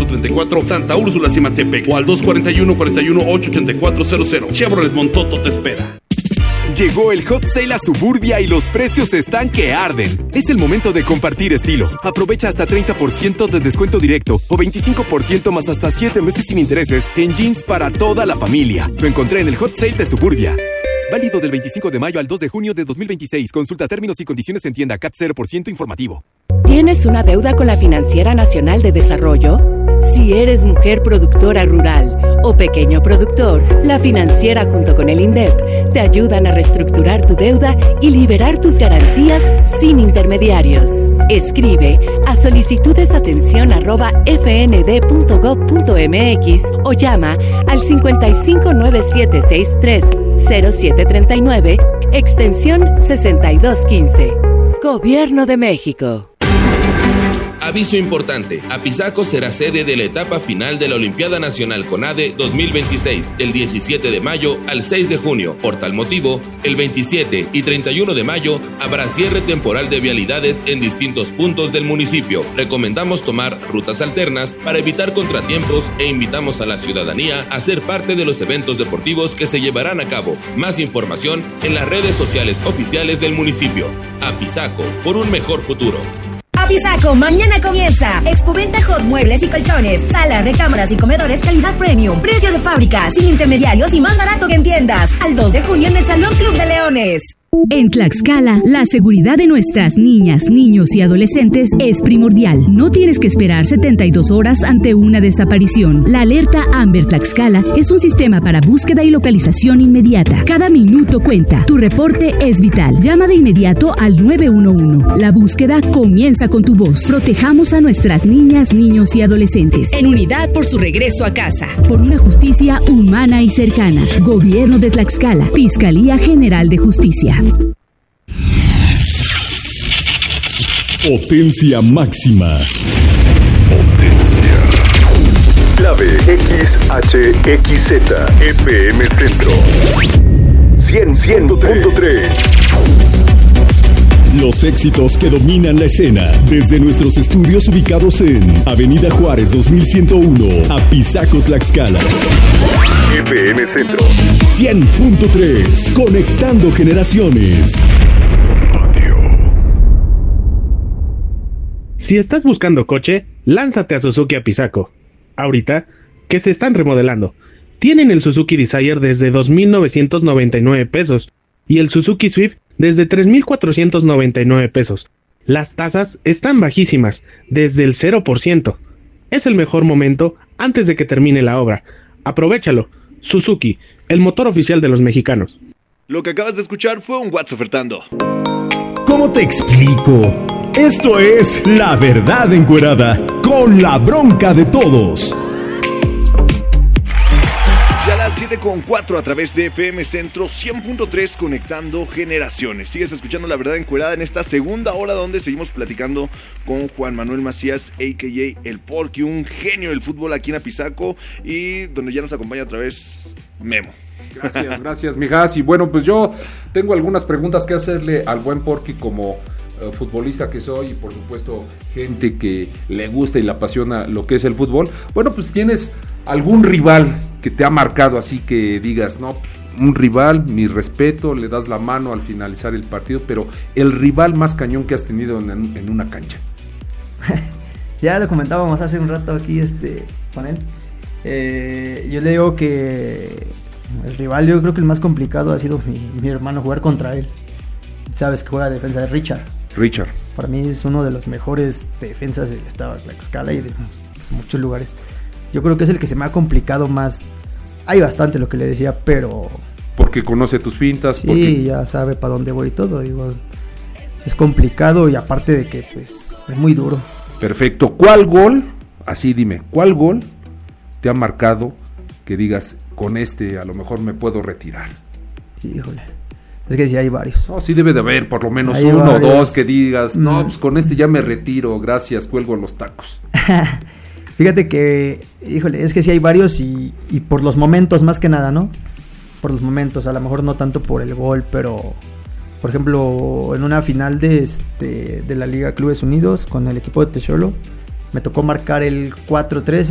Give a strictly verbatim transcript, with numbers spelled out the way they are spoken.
treinta y cuatro, Santa Úrsula, Cimatepec, o al dos cuarenta y uno, cuarenta y uno, ocho ochenta y cuatro cero cero. Chevrolet Montoto te espera. Llegó el Hot Sale a Suburbia y los precios están que arden. Es el momento de compartir estilo. Aprovecha hasta treinta por ciento de descuento directo o veinticinco por ciento más hasta siete meses sin intereses en jeans para toda la familia. Lo encontré en el Hot Sale de Suburbia. Válido del veinticinco de mayo al dos de junio de dos mil veintiséis. Consulta términos y condiciones en tienda. C A T cero por ciento informativo. ¿Tienes una deuda con la Financiera Nacional de Desarrollo? Si eres mujer productora rural o pequeño productor, la Financiera junto con el INDEP te ayudan a reestructurar tu deuda y liberar tus garantías sin intermediarios. Escribe a solicitudesatención arroba f n d punto gov punto m x o llama al cincuenta y cinco, nueve siete seis tres, cero siete treinta y nueve, extensión sesenta y dos quince. Gobierno de México. Aviso importante, Apizaco será sede de la etapa final de la Olimpiada Nacional CONADE dos mil veintiséis, del diecisiete de mayo al seis de junio. Por tal motivo, el veintisiete y treinta y uno de mayo habrá cierre temporal de vialidades en distintos puntos del municipio. Recomendamos tomar rutas alternas para evitar contratiempos e invitamos a la ciudadanía a ser parte de los eventos deportivos que se llevarán a cabo. Más información en las redes sociales oficiales del municipio. Apizaco, por un mejor futuro. Apizaco, mañana comienza. Expoventa Hot Muebles y Colchones. Sala, recámaras y comedores calidad premium. Precio de fábrica, sin intermediarios y más barato que en tiendas. Al dos de junio en el Salón Club de Leones. En Tlaxcala, la seguridad de nuestras niñas, niños y adolescentes es primordial. No tienes que esperar setenta y dos horas ante una desaparición. La alerta Amber Tlaxcala es un sistema para búsqueda y localización inmediata. Cada minuto cuenta. Tu reporte es vital. Llama de inmediato al nueve uno uno. La búsqueda comienza con tu voz. Protejamos a nuestras niñas, niños y adolescentes. En unidad por su regreso a casa. Por una justicia humana y cercana. Gobierno de Tlaxcala. Fiscalía General de Justicia. Potencia máxima. Potencia. Clave X H X Z F M Centro. cien punto tres. Los éxitos que dominan la escena. Desde nuestros estudios ubicados en Avenida Juárez dos mil ciento uno, Apizaco, Tlaxcala. F M Centro cien punto tres. Conectando generaciones. Si estás buscando coche, lánzate a Suzuki Apizaco. Ahorita, que se están remodelando. Tienen el Suzuki Desire desde dos mil novecientos noventa y nueve pesos y el Suzuki Swift desde tres mil cuatrocientos noventa y nueve pesos. Las tasas están bajísimas, desde el cero por ciento. Es el mejor momento antes de que termine la obra. Aprovéchalo. Suzuki, el motor oficial de los mexicanos. Lo que acabas de escuchar fue un What's Ofertando. ¿Cómo te explico? Esto es La Verdad Encuerada, con la bronca de todos. Ya a las siete con cuatro a través de F M Centro cien punto tres, conectando generaciones. Sigues escuchando La Verdad Encuerada en esta segunda hora, donde seguimos platicando con Juan Manuel Macías, a k a. El Porky, un genio del fútbol aquí en Apizaco, y donde ya nos acompaña otra vez Memo. Gracias, gracias, mijas. Y bueno, pues yo tengo algunas preguntas que hacerle al buen Porky como uh, futbolista que soy, y por supuesto gente que le gusta y le apasiona lo que es el fútbol. Bueno, pues tienes algún rival que te ha marcado así que digas, no, pues, un rival, mi respeto, le das la mano al finalizar el partido, pero el rival más cañón que has tenido en, en una cancha. Ya lo comentábamos hace un rato aquí este con él. Eh, yo le digo que el rival, yo creo que el más complicado ha sido mi, mi hermano, jugar contra él. Sabes que juega defensa de Richard. Richard. Para mí es uno de los mejores defensas del estado de Tlaxcala y de pues, muchos lugares. Yo creo que es el que se me ha complicado más. Hay bastante lo que le decía, pero... Porque conoce tus fintas. Sí, porque... ya sabe para dónde voy y todo. Digo, es complicado y aparte de que pues es muy duro. Perfecto. ¿Cuál gol, así dime, cuál gol te ha marcado que digas, con este a lo mejor me puedo retirar? Híjole, es que sí hay varios. No, sí debe de haber por lo menos hay uno o varios. dos que digas, no, mm. pues con este ya me retiro, gracias, cuelgo los tacos. Fíjate que, híjole, es que sí hay varios y, y por los momentos más que nada, ¿no? Por los momentos, a lo mejor no tanto por el gol, pero por ejemplo, en una final de este de la Liga Clubes Unidos con el equipo de Texolo, me tocó marcar el cuatro tres